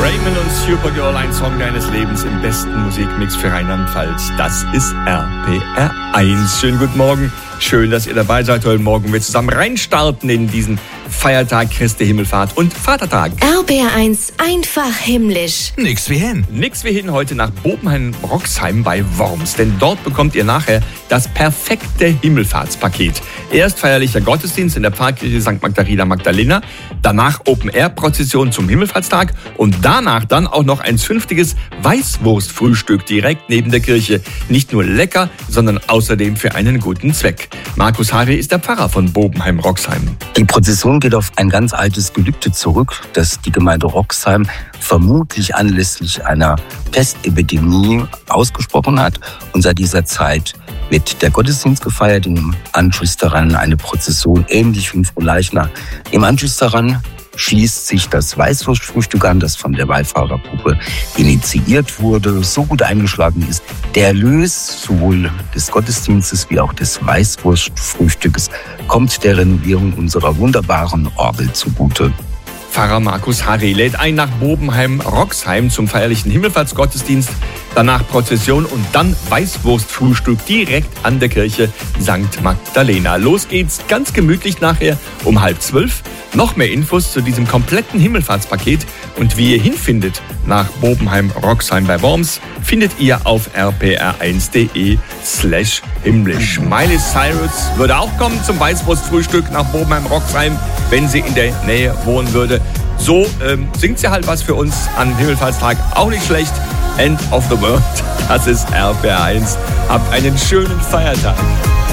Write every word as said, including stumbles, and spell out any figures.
Raymond und Supergirl, ein Song deines Lebens im besten Musikmix für Rheinland-Pfalz. Das ist R P R eins. Schönen guten Morgen. Schön, dass ihr dabei seid. Heute Morgen wir zusammen reinstarten in diesen Feiertag Christi Himmelfahrt und Vatertag. R P R eins, einfach himmlisch. Nix wie hin. Nix wie hin heute nach Bobenheim-Roxheim bei Worms. Denn dort bekommt ihr nachher das perfekte Himmelfahrtspaket. Erst feierlicher Gottesdienst in der Pfarrkirche Sankt Magdalena Magdalena. Danach Open-Air-Prozession zum Himmelfahrtstag. Und danach dann auch noch ein zünftiges Weißwurstfrühstück direkt neben der Kirche. Nicht nur lecker, sondern außerdem für einen guten Zweck. Markus Harry ist der Pfarrer von Bobenheim-Roxheim. Die Prozession geht auf ein ganz altes Gelübde zurück, das die Gemeinde Roxheim vermutlich anlässlich einer Pestepidemie ausgesprochen hat. Und seit dieser Zeit wird der Gottesdienst gefeiert, im Anschluss daran eine Prozession, ähnlich wie in Frohleichnam. Im Anschluss daran schließt sich das Weißwurstfrühstück an, das von der Wallfahrergruppe initiiert wurde, so gut eingeschlagen ist. Der Erlös sowohl des Gottesdienstes wie auch des Weißwurstfrühstücks kommt der Renovierung unserer wunderbaren Orgel zugute. Pfarrer Markus Harry lädt ein nach Bobenheim-Roxheim zum feierlichen Himmelfahrtsgottesdienst, danach Prozession und dann Weißwurstfrühstück direkt an der Kirche Sankt Magdalena. Los geht's ganz gemütlich nachher um halb zwölf. Noch mehr Infos zu diesem kompletten Himmelfahrtspaket und wie ihr hinfindet nach Bobenheim-Roxheim bei Worms, findet ihr auf r p r eins punkt d e slash himmlisch. Miley Cyrus würde auch kommen zum Weißwurstfrühstück nach Bobenheim-Roxheim, wenn sie in der Nähe wohnen würde. So ähm, singt sie halt was für uns am Himmelfahrtstag. Auch nicht schlecht. End of the World. Das ist R P R eins. Habt einen schönen Feiertag.